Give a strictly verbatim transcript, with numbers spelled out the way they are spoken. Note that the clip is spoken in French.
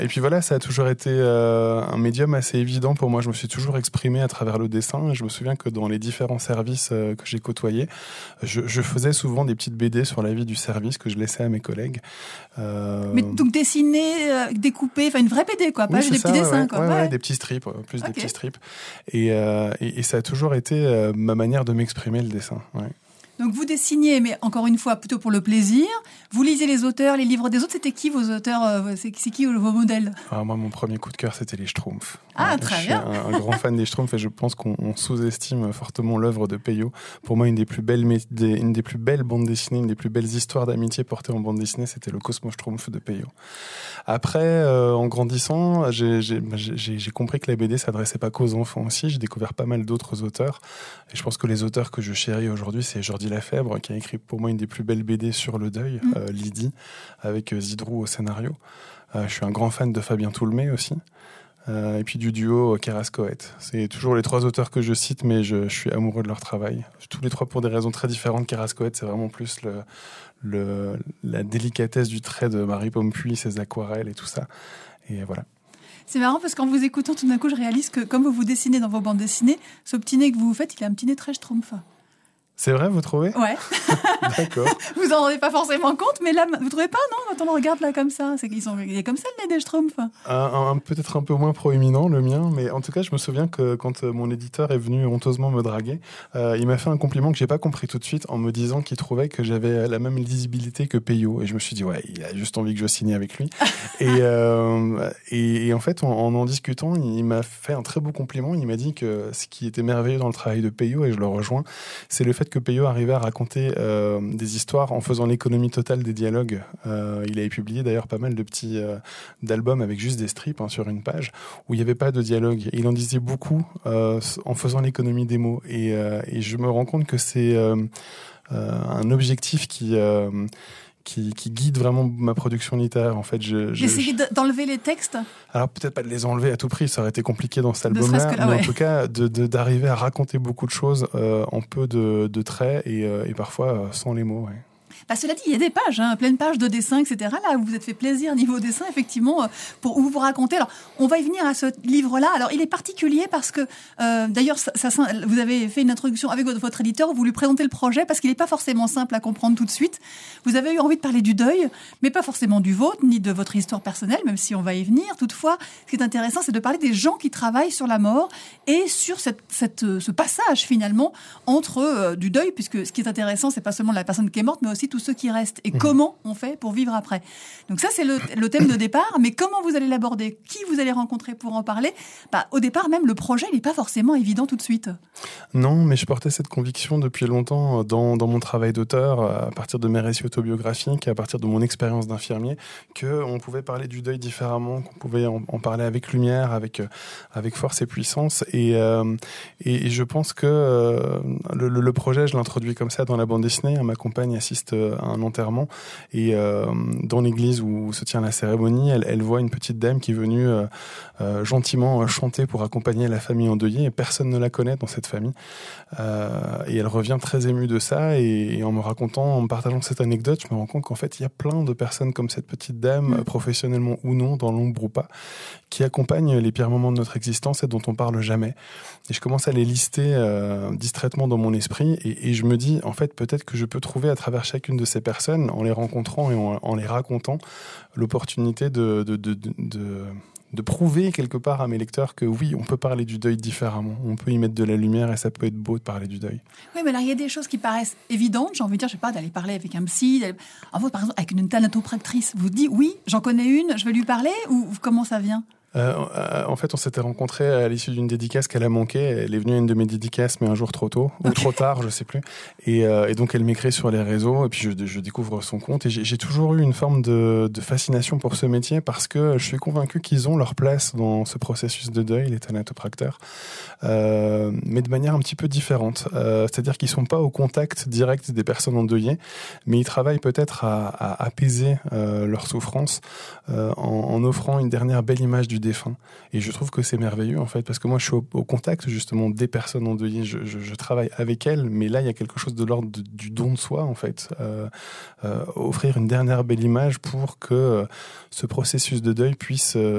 Et puis voilà, ça a toujours été euh, un médium assez évident pour moi. Je me suis toujours exprimé à travers le dessin. Et je me souviens que dans les différents services euh, que j'ai côtoyés, je, je faisais souvent des petites B D sur la vie du service que je laissais à mes collègues. Euh... Mais donc dessiner, euh, découper, enfin une vraie B D quoi, pas oui, juste des ça, petits ouais, dessins ouais, quoi. Ouais, ouais. ouais, des petits strips, plus okay. des petits strips. Et, euh, et, et ça a toujours été euh, ma manière de m'exprimer le dessin. Ouais. Donc vous dessinez, mais encore une fois, plutôt pour le plaisir. Vous lisez les auteurs, les livres des autres. C'était qui vos auteurs euh, c'est, c'est qui vos modèles? Alors moi, mon premier coup de cœur, c'était les Schtroumpfs. Ah, ouais, très je bien. suis un, un grand fan des Schtroumpfs et je pense qu'on on sous-estime fortement l'œuvre de Peyo. Pour moi, une des plus belles, des, une des plus belles bandes dessinées, une des plus belles histoires d'amitié portées en bande dessinée, c'était le Cosmo Schtroumpf de Peyo. Après, euh, en grandissant, j'ai, j'ai, j'ai, j'ai compris que la B D s'adressait pas qu'aux enfants aussi. J'ai découvert pas mal d'autres auteurs. Et je pense que les auteurs que je chéris aujourd'hui, c'est Jordi Lafèbre, qui a écrit pour moi une des plus belles B D sur le deuil, mmh. euh, Lydie, avec Zidrou au scénario. Euh, je suis un grand fan de Fabien Toulmé aussi. Euh, et puis du duo Keras-Coët. C'est toujours les trois auteurs que je cite, mais je, je suis amoureux de leur travail. Tous les trois pour des raisons très différentes. Keras-Coët, c'est vraiment plus le, le, la délicatesse du trait de Marie Pompuy, ses aquarelles et tout ça. Et voilà. C'est marrant parce qu'en vous écoutant, tout d'un coup, je réalise que comme vous vous dessinez dans vos bandes dessinées, ce petit nez que vous vous faites, il a un petit nez très Schtroumpf. C'est vrai, vous trouvez ? Ouais. D'accord. Vous en rendez pas forcément compte, mais là, vous trouvez pas, non ? Quand on le regarde là comme ça, c'est qu'ils sont, il est comme ça le nez des Schtroumpfs. Un, un, peut-être un peu moins proéminent, le mien, mais en tout cas, je me souviens que quand mon éditeur est venu honteusement me draguer, euh, il m'a fait un compliment que j'ai pas compris tout de suite en me disant qu'il trouvait que j'avais la même lisibilité que Peyo. Et je me suis dit, ouais, il a juste envie que je signe avec lui. et, euh, et, et en fait, en, en en discutant, il m'a fait un très beau compliment. Il m'a dit que ce qui était merveilleux dans le travail de Peyo, et je le rejoins, c'est le fait que Peyo arrivait à raconter euh, des histoires en faisant l'économie totale des dialogues. Euh, il avait publié d'ailleurs pas mal de petits euh, d'albums avec juste des strips hein, sur une page où il n'y avait pas de dialogue. Et il en disait beaucoup euh, en faisant l'économie des mots. Et, euh, et je me rends compte que c'est euh, euh, un objectif qui... Euh, Qui, qui guide vraiment ma production littéraire. En fait, je, je, D'essayer je... d'enlever les textes. Alors peut-être pas de les enlever à tout prix, ça aurait été compliqué dans cet album-là, là, mais ouais. en tout cas de, de, d'arriver à raconter beaucoup de choses euh, en peu de, de traits et, euh, et parfois euh, sans les mots. Ouais. Bah, cela dit, il y a des pages, hein, pleines pages de dessins, et cetera. Là, vous vous êtes fait plaisir niveau dessin, effectivement, pour où vous racontez. Alors, on va y venir à ce livre-là. Alors, il est particulier parce que, euh, d'ailleurs, ça, ça, vous avez fait une introduction avec votre, votre éditeur, vous lui présentez le projet parce qu'il n'est pas forcément simple à comprendre tout de suite. Vous avez eu envie de parler du deuil, mais pas forcément du vôtre, ni de votre histoire personnelle, même si on va y venir. Toutefois, ce qui est intéressant, c'est de parler des gens qui travaillent sur la mort et sur cette, cette, ce passage, finalement, entre euh, du deuil, puisque ce qui est intéressant, c'est pas seulement la personne qui est morte, mais aussi tous ceux qui restent et mmh. comment on fait pour vivre après. Donc ça, c'est le, le thème de départ, mais comment vous allez l'aborder, qui vous allez rencontrer pour en parler, bah, au départ, même le projet, il n'est pas forcément évident tout de suite. Non, mais je portais cette conviction depuis longtemps dans, dans mon travail d'auteur, à partir de mes récits autobiographiques, à partir de mon expérience d'infirmier, qu'on pouvait parler du deuil différemment, qu'on pouvait en, en parler avec lumière, avec, avec force et puissance. Et, euh, et, et je pense que euh, le, le projet, je l'introduis comme ça dans la bande dessinée. Ma compagne assiste à un enterrement et euh, dans l'église où se tient la cérémonie, elle, elle voit une petite dame qui est venue euh, euh, gentiment chanter pour accompagner la famille endeuillée et personne ne la connaît dans cette famille euh, et elle revient très émue de ça et, et en me racontant, en me partageant cette anecdote, je me rends compte qu'en fait il y a plein de personnes comme cette petite dame, mmh. professionnellement ou non, dans l'ombre ou pas, qui accompagnent les pires moments de notre existence et dont on parle jamais. Et je commence à les lister euh, distraitement dans mon esprit et, et je me dis en fait peut-être que je peux trouver à travers chacune de ces personnes, en les rencontrant et en, en les racontant, l'opportunité de, de, de, de, de, de prouver quelque part à mes lecteurs que oui, on peut parler du deuil différemment, on peut y mettre de la lumière et ça peut être beau de parler du deuil. Oui, mais alors il y a des choses qui paraissent évidentes, j'ai envie de dire, je sais pas, d'aller parler avec un psy, en fait, par exemple, avec une thanatopractrice, vous dites oui, j'en connais une, je vais lui parler, ou comment ça vient ? Euh, en fait, on s'était rencontrés à l'issue d'une dédicace qu'elle a manqué. Elle est venue à une de mes dédicaces, mais un jour trop tôt, ou okay. trop tard, je sais plus. Et, euh, et donc, elle m'écrit sur les réseaux, et puis je, je découvre son compte. Et j'ai, j'ai toujours eu une forme de, de fascination pour ce métier parce que je suis convaincu qu'ils ont leur place dans ce processus de deuil, les thanatopracteurs, euh, mais de manière un petit peu différente. Euh, c'est-à-dire qu'ils sont pas au contact direct des personnes endeuillées, mais ils travaillent peut-être à, à apaiser euh, leur souffrance euh, en, en offrant une dernière belle image du défunt. Et je trouve que c'est merveilleux, en fait, parce que moi, je suis au, au contact, justement, des personnes endeuillées. Je, je, je travaille avec elles, mais là, il y a quelque chose de l'ordre de, du don de soi, en fait. Euh, euh, offrir une dernière belle image pour que euh, ce processus de deuil puisse... Euh,